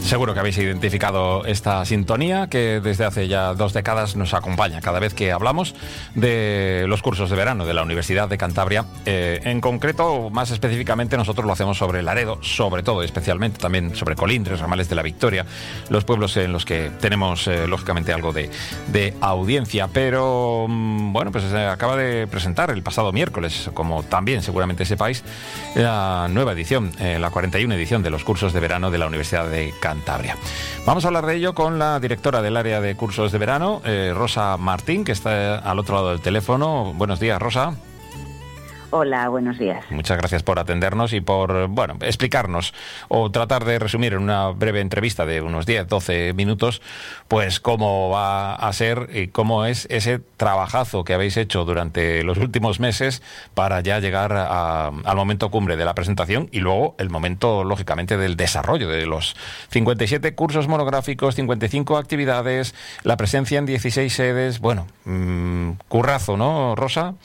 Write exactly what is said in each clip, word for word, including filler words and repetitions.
Seguro que habéis identificado esta sintonía que desde hace ya dos décadas nos acompaña cada vez que hablamos de los cursos de verano de la Universidad de Cantabria. Eh, en concreto, más específicamente, nosotros lo hacemos sobre Laredo, sobre todo, especialmente también sobre Colindres, Ramales de la Victoria, los pueblos en los que tenemos, eh, lógicamente, algo de, de audiencia. Pero, bueno, pues se acaba de presentar el pasado miércoles, como también seguramente sepáis, la nueva edición, eh, la cuarenta y una edición de los cursos de verano de la Universidad de Cantabria. Cantabria. Vamos a hablar de ello con la directora del área de cursos de verano, eh, Rosa Martín, que está al otro lado del teléfono. Buenos días, Rosa. Hola, buenos días. Muchas gracias por atendernos y por, bueno, explicarnos o tratar de resumir en una breve entrevista de unos diez, doce minutos, pues cómo va a ser y cómo es ese trabajazo que habéis hecho durante los últimos meses para ya llegar a, al momento cumbre de la presentación y luego el momento, lógicamente, del desarrollo de los cincuenta y siete cursos monográficos, cincuenta y cinco actividades, la presencia en dieciséis sedes. Bueno, mmm, currazo, ¿no, Rosa?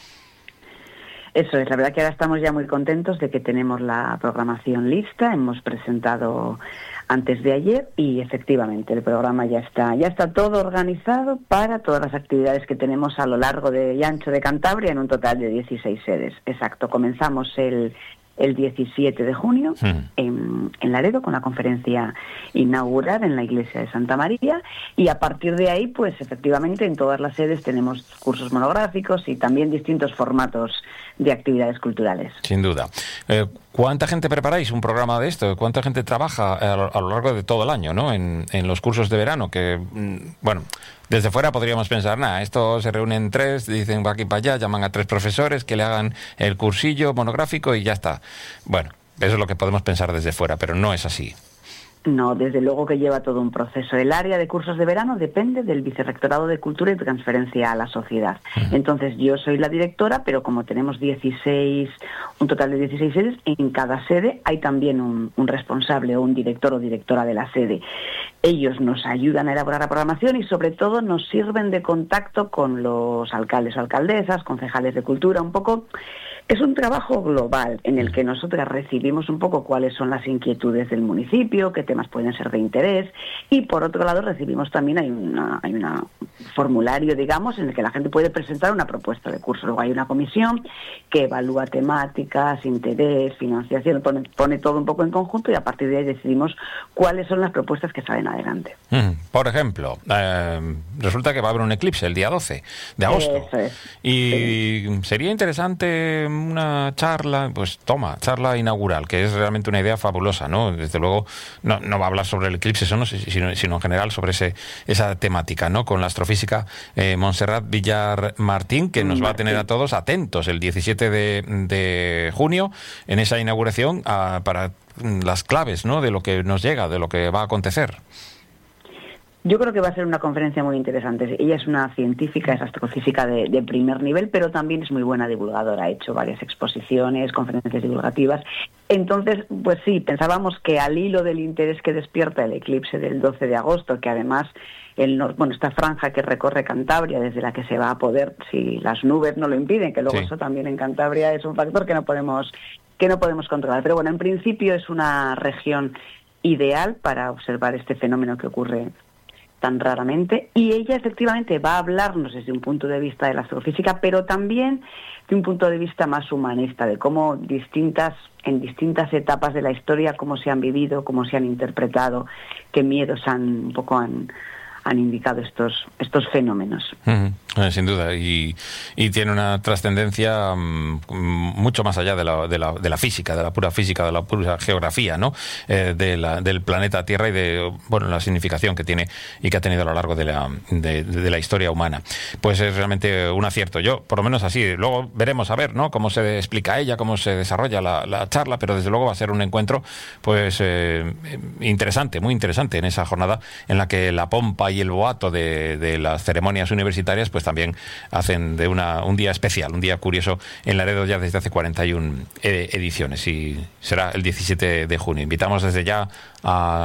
Eso es, la verdad que ahora estamos ya muy contentos de que tenemos la programación lista, hemos presentado antes de ayer y efectivamente el programa ya está, ya está todo organizado para todas las actividades que tenemos a lo largo de, y ancho de Cantabria en un total de dieciséis sedes. Exacto, comenzamos el el diecisiete de junio sí. en, en Laredo con la conferencia inaugural en la iglesia de Santa María y a partir de ahí pues efectivamente en todas las sedes tenemos cursos monográficos y también distintos formatos de actividades culturales. Sin duda. Eh, ¿Cuánta gente preparáis un programa de esto? ¿Cuánta gente trabaja a lo, a lo largo de todo el año, ¿no? en, en los cursos de verano? Que, bueno, desde fuera podríamos pensar, nada, esto se reúnen tres, dicen va aquí para allá, llaman a tres profesores que le hagan el cursillo monográfico y ya está. Bueno, eso es lo que podemos pensar desde fuera, pero no es así. No, desde luego que lleva todo un proceso. El área de cursos de verano depende del Vicerrectorado de Cultura y Transferencia a la Sociedad. Uh-huh. Entonces yo soy la directora, pero como tenemos dieciséis, un total de dieciséis sedes, en cada sede hay también un, un responsable o un director o directora de la sede. Ellos nos ayudan a elaborar la programación y sobre todo nos sirven de contacto con los alcaldes o alcaldesas, concejales de cultura, un poco. Es un trabajo global en el que nosotras recibimos un poco cuáles son las inquietudes del municipio, qué temas pueden ser de interés y por otro lado recibimos también, hay una hay un formulario, digamos, en el que la gente puede presentar una propuesta de curso. Luego hay una comisión que evalúa temáticas, interés, financiación, pone, pone todo un poco en conjunto y a partir de ahí decidimos cuáles son las propuestas que salen adelante. Mm, por ejemplo, eh, resulta que va a haber un eclipse el día doce de agosto. Eso es. Y sí. Sería interesante una charla, pues toma, charla inaugural, que es realmente una idea fabulosa, ¿no? Desde luego no, no va a hablar sobre el eclipse, eso no, sino, sino en general sobre ese esa temática, ¿no? Con la astrofísica eh, Montserrat Villar Martín, que nos va a tener a todos atentos el diecisiete de junio en esa inauguración a, para las claves, ¿no? De lo que nos llega, de lo que va a acontecer. Yo creo que va a ser una conferencia muy interesante. Ella es una científica, es astrofísica de, de primer nivel, pero también es muy buena divulgadora. Ha hecho varias exposiciones, conferencias divulgativas. Entonces, pues sí, pensábamos que al hilo del interés que despierta el eclipse del doce de agosto, que además, el, bueno, esta franja que recorre Cantabria, desde la que se va a poder, si las nubes no lo impiden, que luego sí. Eso también en Cantabria es un factor que no podemos, que no podemos controlar. Pero bueno, en principio es una región ideal para observar este fenómeno que ocurre tan raramente, y ella efectivamente va a hablarnos desde un punto de vista de la astrofísica, pero también de un punto de vista más humanista, de cómo distintas, en distintas etapas de la historia, cómo se han vivido, cómo se han interpretado, qué miedos han un poco han, han indicado estos estos fenómenos. Uh-huh. Eh, sin duda, y, y tiene una trascendencia um, mucho más allá de la, de, la, de la física, de la pura física, de la pura geografía, ¿no? Eh, de la, del planeta Tierra y de bueno la significación que tiene y que ha tenido a lo largo de la, de, de la historia humana. Pues es realmente un acierto. Yo, por lo menos así, luego veremos a ver, ¿no? Cómo se explica ella, cómo se desarrolla la, la charla, pero desde luego va a ser un encuentro pues eh, interesante, muy interesante en esa jornada en la que la pompa y el boato de, de las ceremonias universitarias pues también hacen de una, un día especial, un día curioso en Laredo ya desde hace cuarenta y una ediciones y será el diecisiete de junio. Invitamos desde ya a